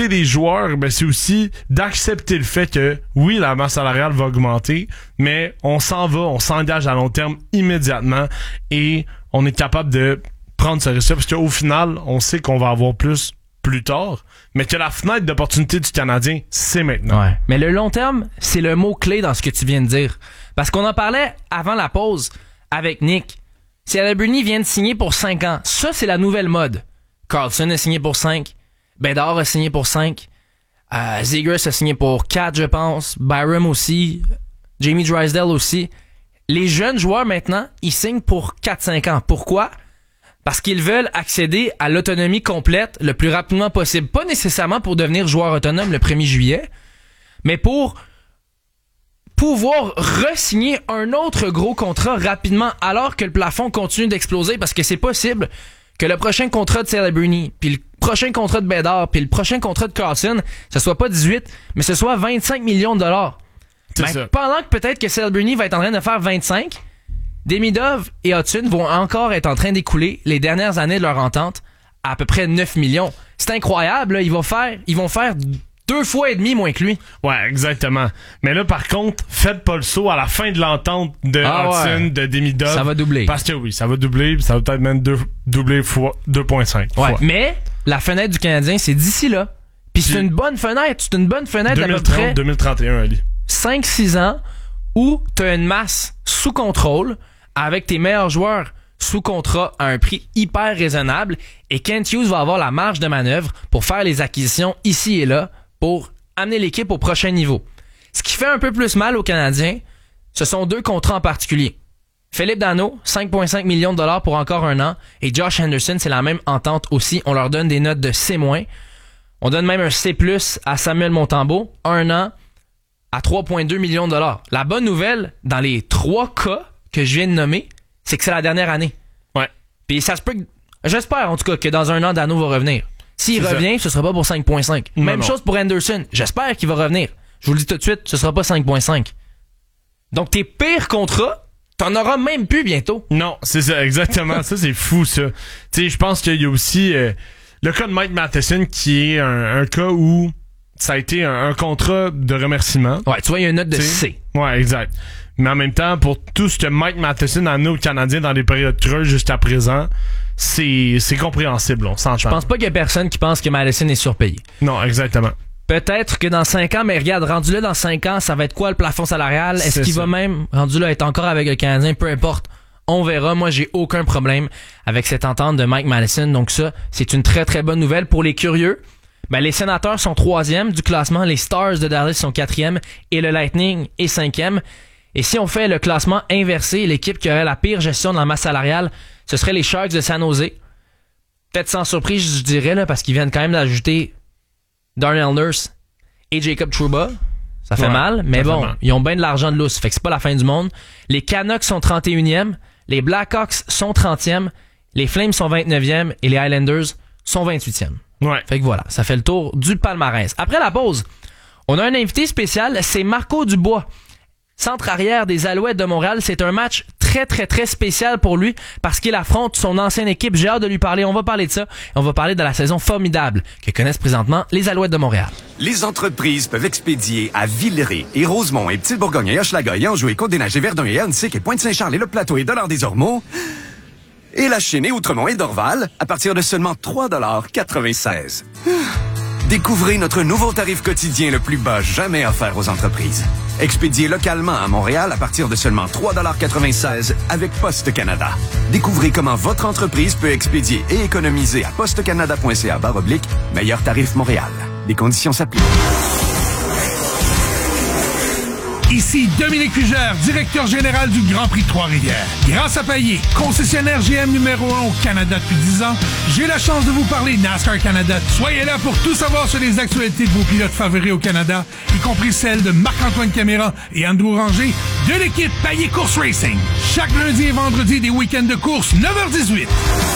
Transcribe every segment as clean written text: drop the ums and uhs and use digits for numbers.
recruter des joueurs, ben c'est aussi d'accepter le fait que oui, la masse salariale va augmenter, mais on s'engage à long terme immédiatement et on est capable de prendre ce risque parce qu'au final, on sait qu'on va avoir plus tard, mais que la fenêtre d'opportunité du Canadien, c'est maintenant. Ouais. Mais le long terme, c'est le mot-clé dans ce que tu viens de dire. Parce qu'on en parlait avant la pause avec Nick. Celebrity vient de signer pour 5 ans. Ça, c'est la nouvelle mode. Carlson a signé pour 5. Bedard a signé pour 5. Zegras a signé pour 4, je pense. Byram aussi. Jamie Drysdale aussi. Les jeunes joueurs, maintenant, ils signent pour 4-5 ans. Pourquoi? Parce qu'ils veulent accéder à l'autonomie complète le plus rapidement possible. Pas nécessairement pour devenir joueur autonome le 1er juillet, mais pour pouvoir re-signer un autre gros contrat rapidement alors que le plafond continue d'exploser parce que c'est possible que le prochain contrat de Celebrity, puis le prochain contrat de Bedard, puis le prochain contrat de Carlson, ce soit pas 18, mais ce soit 25 millions de dollars. Pendant que peut-être que Celebrity va être en train de faire 25, Demidov et Hudson vont encore être en train d'écouler les dernières années de leur entente à peu près 9 millions. C'est incroyable, là. Ils vont faire 2 fois et demi moins que lui. Ouais, exactement. Mais là, par contre, faites pas le saut à la fin de l'entente de Hudson, de Demidov. Ça va doubler. Parce que oui, ça va doubler, ça va peut-être même doubler fois 2.5. Ouais, mais la fenêtre du Canadien, c'est d'ici là. Puis c'est une bonne fenêtre. C'est une bonne fenêtre d'à peu près 2031, Ali. 5-6 ans où t'as une masse sous contrôle avec tes meilleurs joueurs sous contrat à un prix hyper raisonnable et Kent Hughes va avoir la marge de manœuvre pour faire les acquisitions ici et là pour amener l'équipe au prochain niveau. Ce qui fait un peu plus mal aux Canadiens, ce sont 2 contrats en particulier. Philippe Danault, 5,5 millions de dollars pour encore 1 an et Josh Anderson, c'est la même entente aussi. On leur donne des notes de C-. On donne même un C+, à Samuel Montembeault, 1 an à 3,2 millions de dollars. La bonne nouvelle, dans les 3 cas que je viens de nommer, c'est que c'est la dernière année. Ouais. Puis ça se peut que, j'espère en tout cas que dans 1 an, Danault va revenir. S'il revient, ce sera pas pour 5.5. Même chose pour Anderson. J'espère qu'il va revenir. Je vous le dis tout de suite, ce sera pas 5.5. Donc tes pires contrats, t'en auras même plus bientôt. Non, c'est ça, exactement. Ça, c'est fou, ça. Tu sais, je pense qu'il y a aussi le cas de Mike Matheson qui est un cas où ça a été un contrat de remerciement. Ouais, tu vois, il y a une note de C. Ouais, exact. Mais en même temps, pour tout ce que Mike Matheson a amené aux Canadiens dans les périodes creuses jusqu'à présent, c'est compréhensible, on s'entend. Je pense pas qu'il y a personne qui pense que Matheson est surpayé. Non, exactement. Peut-être que dans 5 ans, mais regarde, rendu là dans 5 ans, ça va être quoi le plafond salarial? Est-ce qu'il va même, rendu là, être encore avec le Canadien? Peu importe. On verra. Moi, j'ai aucun problème avec cette entente de Mike Matheson. Donc ça, c'est une très très bonne nouvelle pour les curieux. Ben, les Sénateurs sont 3e du classement, les Stars de Dallas sont 4e et le Lightning est 5e. Et si on fait le classement inversé, l'équipe qui aurait la pire gestion de la masse salariale, ce serait les Sharks de San Jose. Peut-être sans surprise, je dirais, là, parce qu'ils viennent quand même d'ajouter Darnell Nurse et Jacob Trouba. Ça fait mal, mais bon, ils ont bien de l'argent de lousse, fait que c'est pas la fin du monde. Les Canucks sont 31e, les Blackhawks sont 30e, les Flames sont 29e et les Islanders sont 28e. Ouais. Fait que voilà, ça fait le tour du palmarès. Après la pause, on a un invité spécial, c'est Marco Dubois. Centre arrière des Alouettes de Montréal, c'est un match très très très spécial pour lui parce qu'il affronte son ancienne équipe. J'ai hâte de lui parler, on va parler de ça. On va parler de la saison formidable que connaissent présentement les Alouettes de Montréal. Les entreprises peuvent expédier à Villeray et Rosemont et Petite-Bourgogne et Hochelaga et Anjou et Côte-des-Neiges et Verdun et Annecy et Pointe-Saint-Charles et Le Plateau et Dollard-des-Ormeaux et La Chine et Outremont et Dorval à partir de seulement 3,96 $. Découvrez notre nouveau tarif quotidien le plus bas jamais offert aux entreprises. Expédié localement à Montréal à partir de seulement 3,96 $ avec Poste Canada. Découvrez comment votre entreprise peut expédier et économiser à postecanada.ca/meilleur tarif Montréal. Les conditions s'appliquent. Ici Dominique Fugère, directeur général du Grand Prix de Trois-Rivières. Grâce à Payet, concessionnaire GM numéro 1 au Canada depuis 10 ans, j'ai la chance de vous parler NASCAR Canada. Soyez là pour tout savoir sur les actualités de vos pilotes favoris au Canada, y compris celles de Marc-Antoine Caméra et Andrew Ranger de l'équipe Payet Course Racing. Chaque lundi et vendredi des week-ends de course, 9h18.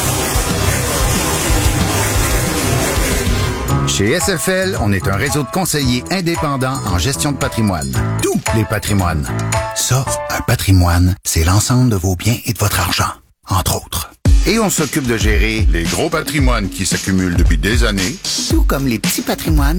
Chez SFL, on est un réseau de conseillers indépendants en gestion de patrimoine. Tous les patrimoines. Ça, un patrimoine, c'est l'ensemble de vos biens et de votre argent, entre autres. Et on s'occupe de gérer les gros patrimoines qui s'accumulent depuis des années, tout comme les petits patrimoines